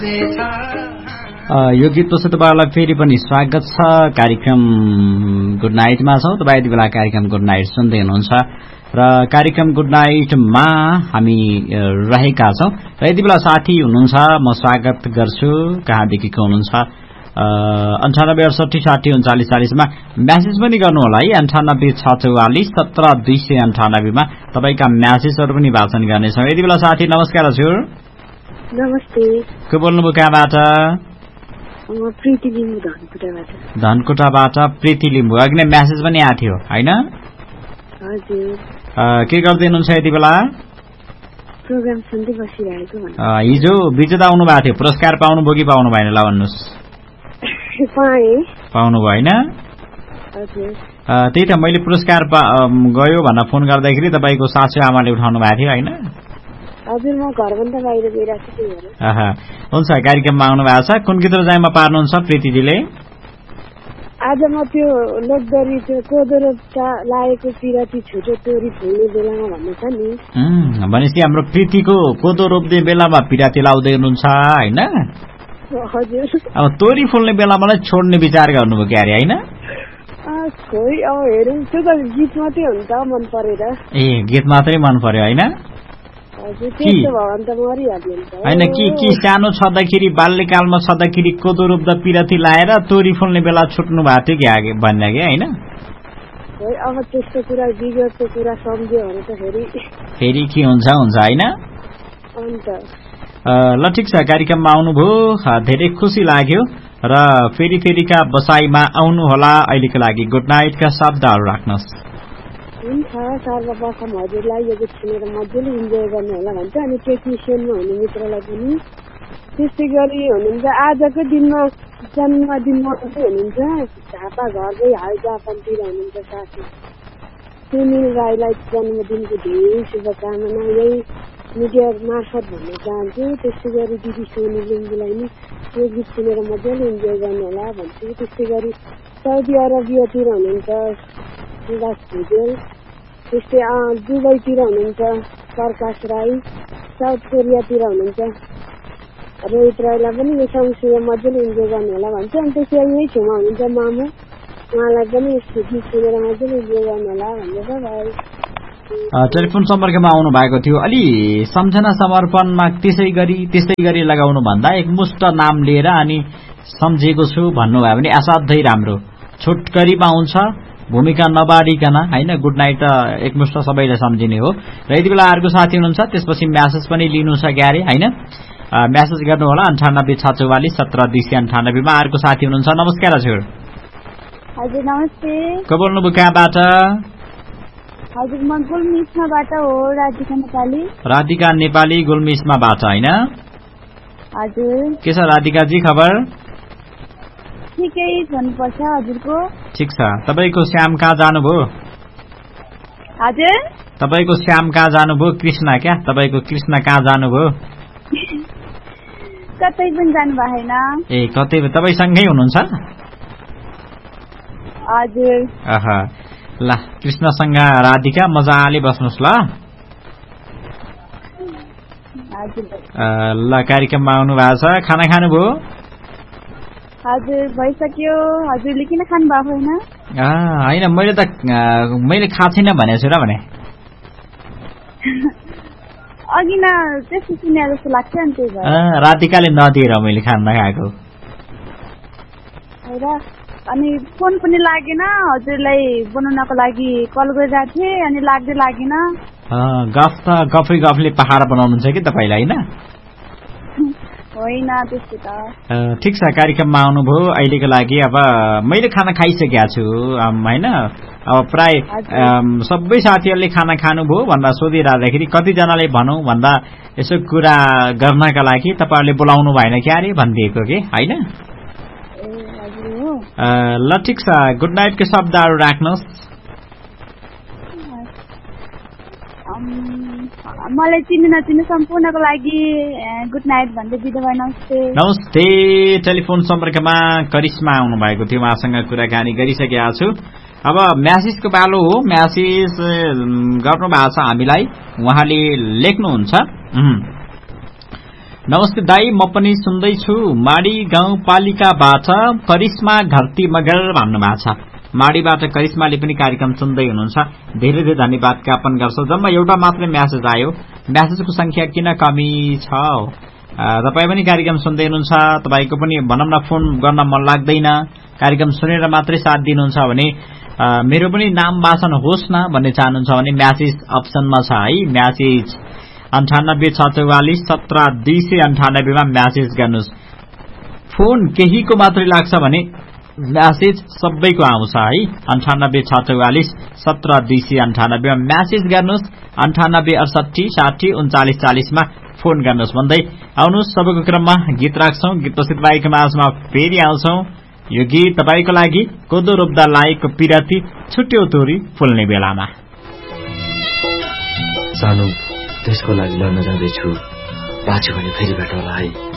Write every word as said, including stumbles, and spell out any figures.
यो गीतपछि तपाईँहरूलाई फेरि पनि स्वागत छ। कार्यक्रम गुड नाइटमा छौँ। तपाईँ यति बेला कार्यक्रम गुड नाइट सुन्दै हुनुहुन्छ र कार्यक्रम गुड नाइटमा हामी रहेका छौँ र यति बेला साथी हुनुहुन्छ, म स्वागत गर्छु। कहाँदेखि को हुनुहुन्छ? अन्ठानब्बे अडसठी साठी उन्चालिस चालिसमा म्यासेज पनि गर्नु होला है। अन्ठानब्बे छ चौवालिस सत्र दुई सय अन्ठानब्बेमा तपाईँका म्यासेजहरू पनि वाचन गर्नेछौँ। यति बेला साथी नमस्कार हजुर। नमस्ते। को बोल्नुभयो कहाँबाट? प्रीति लिम्बू धनकुटाबाट। धनकुटाबाट प्रीति लिम्बू। अघि नै म्यासेज पनि आएको थियो होइन? हजुर। के गर्दै हुनुहुन्छ यति बेला? प्रोग्राम सुन्दै बसिरहेको। हिजो विजेता आउनु भएको थियो, पुरस्कार पाउनुभयो कि पाउनु भएन? ल भन्नुहोस्। पाउनु भएन? त्यही त मैले पुरस्कार गयो भनेर फोन गर्दाखेरि तपाईँको सासू आमाले उठाउनु भएको थियो होइन? हजुर, म घरभन्दा बाहिर गइरहेको छु। हुन्छ, कार्यक्रममा आउनु भएको छ। कुन गीत रोजाइमा पार्नुहुन्छ प्रीतिजीले? आज म त्यो लोकदरी त्यो कोदो रोप्दा लागेको पिराती छुटो तोरी फुल्ने बेलामा भन्नु छ नि। भनेपछि हाम्रो प्रीतिको कोदो रोप्ने बेलामा पिराती लाउँदै हुनुहुन्छ होइन? हजुर। अब तोरी फुल्ने बेलामा नै छोड्ने विचार गर्नुभयो क्या अरे होइन? खोइ अब हेरौँ, त्यो त गीत मात्रै हुन्छ मन परेर। ए गीत मात्रै मन पर्यो होइन? होइन कि कि सानो छँदाखेरि बाल्यकालमा छँदाखेरि कोदो रोप्दा पिराती लाएर तोरी फुल्ने बेला छुट्नु भएको थियो कि आगे भन्ने कि होइन? अब त्यस्तो कुरा बिगडको कुरा सम्झ्यो भने त फेरि फेरि के हुन्छ हुन्छ होइन? ल ठिक छ, कार्यक्रममा आउनुभयो, धेरै खुसी लाग्यो र फेरि फेरिका बसाइमा आउनु होला। अहिलेको लागि गुड नाइटका शब्दहरू राख्नुहोस्। हुन्छ, सर्वप्रथम हजुरलाई यो गीत सुनेर मजाले इन्जोय गर्नु होला भन्छ। अनि टेक्निसियनमा हुने मित्रलाई पनि त्यस्तै गरी हुनुहुन्छ। आजको दिनमा जन्मदिन मनाउँदै हुनुहुन्छ झापा घरकै हाल जापानतिर हुनुहुन्छ साथी सुनिल राईलाई जन्मदिनको धेरै शुभकामना यही मिडिया मार्फत भन्न चाहन्छु। त्यस्तै गरी दिदी सोनी लिम्बूलाई नि यो गीत सुनेर मजाले इन्जोय गर्नु होला भन्छु। त्यस्तै गरी साउदी अरबियातिर हुनुहुन्छ सुभाष भुजेल, त्यस्तै दुबईतिर हुनुहुन्छ प्रकाश राई, साउथ कोरियातिर हुनुहुन्छ रोहित राईलाई पनि यो सँगसँगै मजाले इन्जोय गर्नु होला भन्छ। अनि त्यसै यही छेउमा हुनुहुन्छ मामु, उहाँलाई पनि यस्तो गीत सुनेर मजाले इन्जोय गर्नु होला भनेर भाइ। टेलिफोन सम्पर्कमा आउनु भएको थियो। अलि सम्झना समर्पणमा त्यसै गरी त्यस्तै गरी लगाउनु भन्दा एकमुष्ट नाम लिएर अनि सम्झेको छु भन्नुभयो भने असाध्यै राम्रो। छोटकरीमा आउँछ, भूमिका नबाडिकन होइन। गुड नाइट त एकमुष्ट सबैलाई सम्झिने हो। र यति बेला अर्को साथी हुनुहुन्छ, त्यसपछि म्यासेज पनि लिनु छ क्यारे होइन? म्यासेज गर्नु होला अन्ठानब्बे छ चौवालिस सत्र दुई सय अन्ठानब्बेमा। अर्को साथी हुनुहुन्छ, नमस्कार हजुर। हजुर नमस्ते। को बोल्नुभयो कहाँबाट? हजुर म गुल्मिसमाबाट हो, राधिका नेपाली। राधिका नेपाली गुल्मिसमाबाट होइन? हजुर। के छ राधिकाजी खबर? ठिकै भन्नुपर्छ हजुरको। ठिक छ। तपाईँको श्याम कहाँ जानुभयो? हजुर तपाईँको श्याम कहाँ जानुभयो? कृष्ण क्या? तपाईँको कृष्ण कहाँ जानुभयो? कतै पनि जानु भएन। ए कतै? तपाईँसँगै हुनुहुन्छ? हजुर। आहा, ल कृष्णसँग राधिका मजाले बस्नुहोस् ल। ल कार्यक्रममा आउनु भएको छ। खाना खानुभयो? हजुर भइसक्यो। हजुरले किन खानु भएको होइन? होइन मैले त मैले खाएको छैन भनेको छु र भने। अघि न त्यस्तो सुने जस्तो लाग्छ नि त्यही भएर। राधिकाले नदिएर मैले खान नखाएको। अनि फोन पनि लागेन, हजुरलाई बनाउनको लागि कल गरिरहेको थिएँ अनि लाग्दै लागेन। गफ त गफै गफले पहाड बनाउनुहुन्छ कि तपाईँलाई होइन? होइन त्यस्तो त। ठिक छ, कार्यक्रममा आउनुभयो। अहिलेको लागि अब मैले खाना खाइसकेको छु होइन। अब प्राय सबै साथीहरूले खाना खानुभयो भन्दा सोधिरहँदाखेरि कतिजनाले भनौँ भन्दा यसो कुरा गर्नका लागि तपाईँहरूले बोलाउनु भएन क्या अरे भनिदिएको कि होइन? ल ठिक छ, गुड नाइटको शब्दहरू राख्नुहोस्। मलाई चिन्नु नचिन्नु सम्पूर्णको लागि गुड नाइट भन्दै बिदा भए। नमस्ते। नमस्ते। टेलिफोन सम्पर्कमा करिश्मा आउनु भएको थियो, उहाँसँग कुराकानी गरिसकेका छु। अब म्यासेजको पालो हो। म्यासेज गर्नु भएको छ हामीलाई, उहाँले लेख्नुहुन्छ नमस्ते दाई, म पनि सुन्दैछु। माडी गाउँपालिकाबाट करिश्मा घरती मगर भन्नुभएको छ। माडीबाट करिश्माले पनि कार्यक्रम सुन्दै हुनुहुन्छ। धेरै धेरै धन्यवाद ज्ञापन गर्छौ। जम्मा एउटा मात्रै म्यासेज आयो। म्यासेजको संख्या किन कमी छ? तपाईँ पनि कार्यक्रम सुन्दै हुनुहुन्छ, तपाईँको पनि भनौँ न फोन गर्न मन लाग्दैन, कार्यक्रम सुनेर मात्रै साथ दिनुहुन्छ भने मेरो पनि नाम वाचन होस् न भन्ने चाहनुहुन्छ भने म्यासेज अप्सनमा छ है। म्यासेज अन्ठानब्बे छ चौवालिस सत्र दुई सय अन्ठानब्बेमा म्यासेज गर्नुहोस्। फोन केहीको मात्रै लाग्छ भने म्यासेज सबैको आउँछ है। अन्ठानब्बे छ चौवालिस सत्र दुई सय अन्ठानब्बेमा म्यासेज गर्नुहोस्। अन्ठानब्बे अडसठी साठी उन्चालिस चालिसमा फोन गर्नुहोस् भन्दै आउनुहोस्। सबैको क्रममा गीत राख्छौं। गीतपछि तपाईँको माझमा फेरि आउँछौं। यो गीत तपाईँको लागि कोदो रोप्दा लागेको पिराती छुट्यो तोरी फुल्ने बेलामा। सानो त्यसको लागि लड्न जाँदैछु, बाँच्यो भने फेरि भेटौँला है।